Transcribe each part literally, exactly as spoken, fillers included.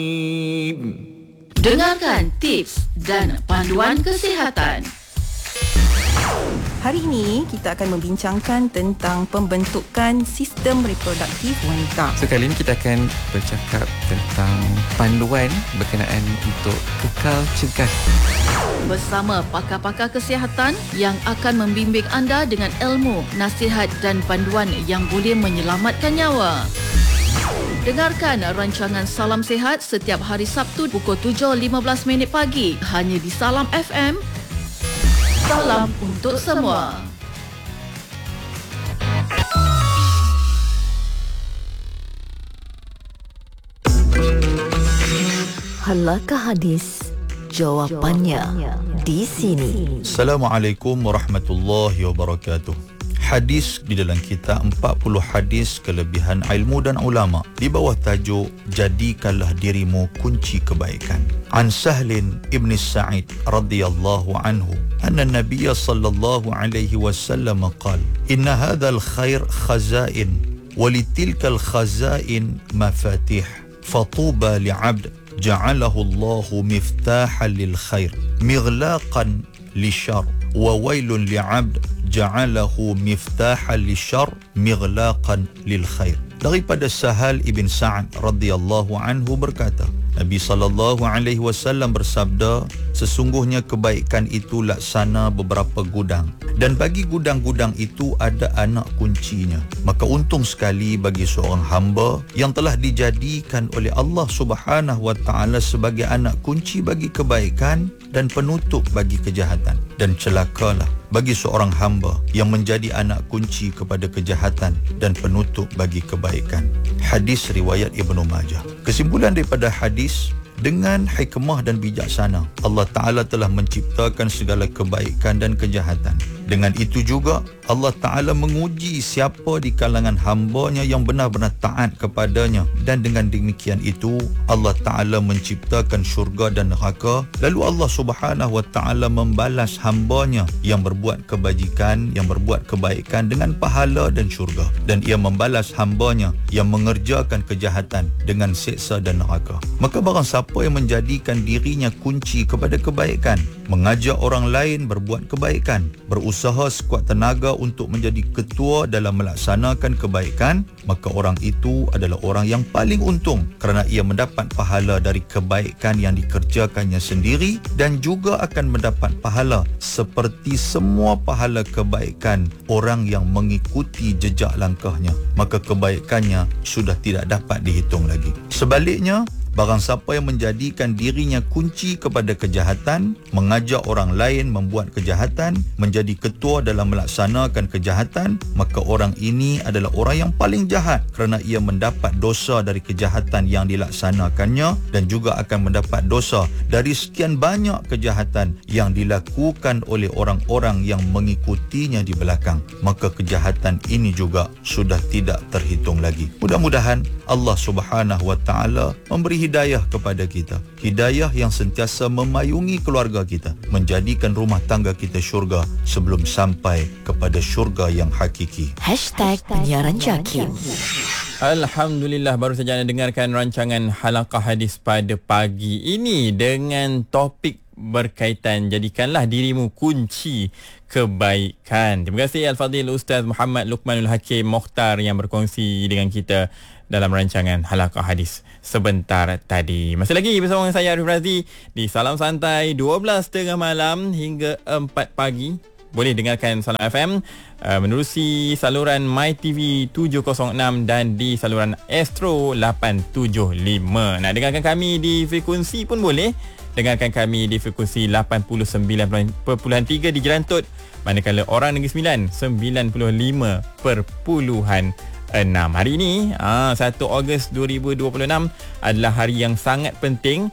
Dengarkan tips dan panduan kesihatan. Hari ini kita akan membincangkan tentang pembentukan sistem reproduktif wanita. Sekali ini kita akan bercakap tentang panduan berkenaan untuk kekal cegah. Bersama pakar-pakar kesihatan yang akan membimbing anda dengan ilmu, nasihat dan panduan yang boleh menyelamatkan nyawa. Dengarkan rancangan Salam Sihat setiap hari Sabtu pukul tujuh lima belas minit pagi hanya di Salam F M. Salam untuk semua. Halakah hadis? Jawapannya di sini. Assalamualaikum warahmatullahi wabarakatuh. Hadis di dalam kitab empat puluh hadis kelebihan ilmu dan ulama di bawah tajuk Jadikanlah dirimu kunci kebaikan. An Sahlin ibn Sa'id radhiyallahu anhu anna Nabiy sallallahu alaihi wasallam qala inna hadzal khair khazain wa litilkal khazain mafatih fatuba li'abd ja'alahu Allahu miftahan lil khair mighlaqan lisyarr wa wailun li'abd ja'alahu miftahan lisyarr mighlaqan lil khair. Daripada Sahal ibn Sa'ad radhiyallahu anhu berkata, Nabi sallallahu alaihi wasallam bersabda, sesungguhnya kebaikan itu laksana beberapa gudang dan bagi gudang-gudang itu ada anak kuncinya. Maka untung sekali bagi seorang hamba yang telah dijadikan oleh Allah Subhanahu wa taala sebagai anak kunci bagi kebaikan dan penutup bagi kejahatan, dan celakalah bagi seorang hamba yang menjadi anak kunci kepada kejahatan dan penutup bagi kebaikan. Hadis riwayat Ibnu Majah. Kesimpulan daripada hadis, dengan hikmah dan bijaksana Allah Ta'ala telah menciptakan segala kebaikan dan kejahatan. Dengan itu juga Allah Ta'ala menguji siapa di kalangan hamba-Nya yang benar-benar taat kepadanya, dan dengan demikian itu Allah Ta'ala menciptakan syurga dan neraka. Lalu Allah Subhanahu wa Ta'ala membalas hamba-Nya yang berbuat kebajikan, yang berbuat kebaikan dengan pahala dan syurga, dan Ia membalas hamba-Nya yang mengerjakan kejahatan dengan siksa dan neraka. Maka barang siapa yang menjadikan dirinya kunci kepada kebaikan, mengajak orang lain berbuat kebaikan, berusaha sekuat tenaga untuk menjadi ketua dalam melaksanakan kebaikan, maka orang itu adalah orang yang paling untung kerana ia mendapat pahala dari kebaikan yang dikerjakannya sendiri, dan juga akan mendapat pahala seperti semua pahala kebaikan orang yang mengikuti jejak langkahnya. Maka kebaikannya sudah tidak dapat dihitung lagi. Sebaliknya, barang siapa yang menjadikan dirinya kunci kepada kejahatan, mengajak orang lain membuat kejahatan, menjadi ketua dalam melaksanakan kejahatan, maka orang ini adalah orang yang paling jahat kerana ia mendapat dosa dari kejahatan yang dilaksanakannya, dan juga akan mendapat dosa dari sekian banyak kejahatan yang dilakukan oleh orang-orang yang mengikutinya di belakang. Maka kejahatan ini juga sudah tidak terhitung lagi. Mudah-mudahan Allah Subhanahu wa taala memberi hidayah kepada kita, hidayah yang sentiasa memayungi keluarga kita, menjadikan rumah tangga kita syurga sebelum sampai kepada syurga yang hakiki. Hashtag Penyiaran Jakim. Alhamdulillah, baru saja anda dengarkan rancangan Halaqah Hadis pada pagi ini dengan topik berkaitan jadikanlah dirimu kunci kebaikan. Terima kasih Al-Fadhil Ustaz Muhammad Luqmanul Hakim Mokhtar yang berkongsi dengan kita dalam rancangan Halaqah Hadis sebentar tadi. Masih lagi bersama saya Arif Razi di Salam Santai dua belas tiga puluh malam hingga empat pagi. Boleh dengarkan Salam F M uh, menerusi saluran MyTV tujuh kosong enam dan di saluran Astro lapan tujuh lima. Nak dengarkan kami di frekuensi pun boleh. Dengarkan kami di frekuensi lapan puluh sembilan perpuluhan tiga di Jelantut, manakala orang Negeri Sembilan sembilan puluh lima perpuluhan enam. Hari ini ah, satu Ogos dua ribu dua puluh enam adalah hari yang sangat penting,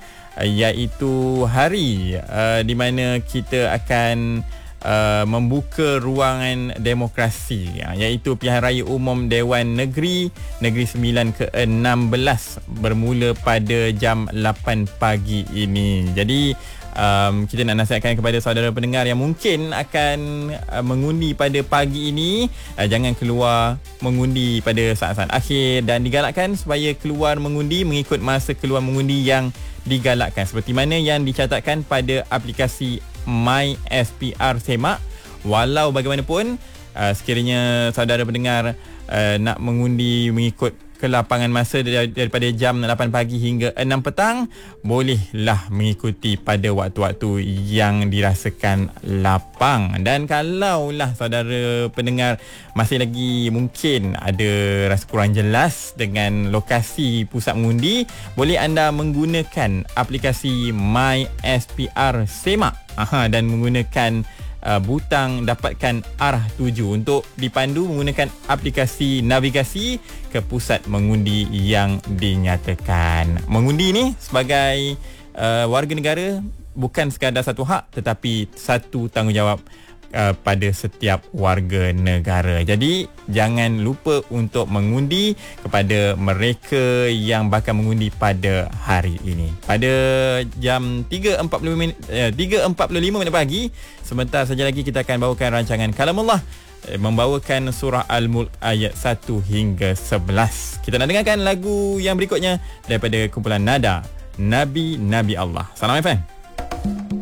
iaitu hari uh, di mana kita akan Uh, membuka ruangan demokrasi, uh, iaitu Pilihan Raya Umum Dewan Negeri Negeri Sembilan ke enam belas bermula pada jam lapan pagi ini. Jadi um, kita nak nasihatkan kepada saudara pendengar yang mungkin akan uh, mengundi pada pagi ini, uh, jangan keluar mengundi pada saat-saat akhir dan digalakkan supaya keluar mengundi mengikut masa keluar mengundi yang digalakkan seperti mana yang dicatatkan pada aplikasi My S P R Semak. Walau bagaimanapun, uh, sekiranya saudara pendengar uh, nak mengundi mengikut kelapangan masa daripada jam lapan pagi hingga enam petang, bolehlah mengikuti pada waktu-waktu yang dirasakan lapang. Dan kalaulah saudara pendengar masih lagi mungkin ada rasa kurang jelas dengan lokasi pusat mengundi, boleh anda menggunakan aplikasi My S P R Semak. Aha, dan menggunakan Uh, butang dapatkan arah tuju untuk dipandu menggunakan aplikasi navigasi ke pusat mengundi yang dinyatakan. Mengundi ni sebagai uh, warga negara bukan sekadar satu hak tetapi satu tanggungjawab uh, pada setiap warga negara. Jadi jangan lupa untuk mengundi kepada mereka yang bakal mengundi pada hari ini. Pada jam tiga empat puluh minit, eh, tiga empat puluh lima minit pagi, sebentar saja lagi kita akan bawakan rancangan Kalamullah, eh, membawakan surah Al-Mulk ayat satu hingga sebelas. Kita nak dengarkan lagu yang berikutnya daripada kumpulan Nada, Nabi-Nabi Allah. Salam F M.